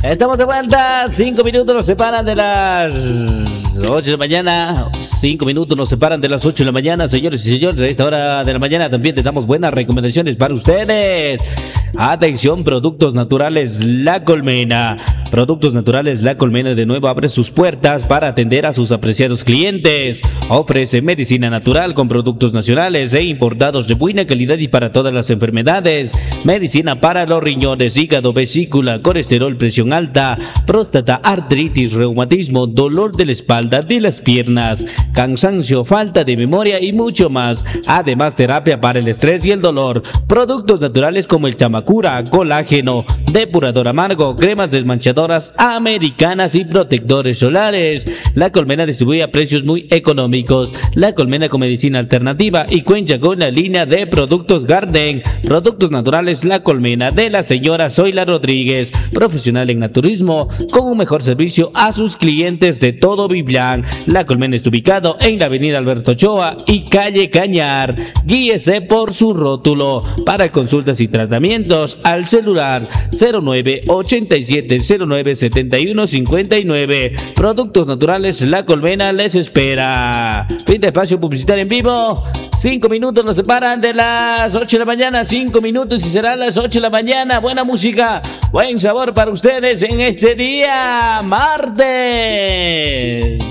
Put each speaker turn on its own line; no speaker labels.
Estamos de vuelta. 5 minutos nos separan de las 8 de la mañana. 5 minutos nos separan de las 8 de la mañana, señores y señores. A esta hora de la mañana también te damos buenas recomendaciones para ustedes. Atención, Productos Naturales La Colmena. Productos Naturales La Colmena de nuevo abre sus puertas para atender a sus apreciados clientes. Ofrece medicina natural con productos nacionales e importados de buena calidad y para todas las enfermedades. Medicina para los riñones, hígado, vesícula, colesterol, presión alta, próstata, artritis, reumatismo, dolor de la espalda, de las piernas, cansancio, falta de memoria y mucho más. Además, terapia para el estrés y el dolor. Productos naturales como el chamacura, colágeno, depurador amargo, cremas desmanchadoras americanas y protectores solares. La Colmena distribuye a precios muy económicos. La Colmena con medicina alternativa y cuenta con la línea de productos Garden. Productos naturales La Colmena de la señora Zoila Rodríguez, profesional en naturismo, con un mejor servicio a sus clientes de todo Biblián. La Colmena está ubicado en la avenida Alberto Ochoa y calle Cañar. Guíese por su rótulo. Para consultas y tratamientos al celular 0987097159. Productos naturales La Colmena les espera. Fin de espacio publicitario en vivo. 5 minutos nos separan de las 8 de la mañana. 5 minutos y serán las 8 de la mañana. Buena música, buen sabor para ustedes en este día martes.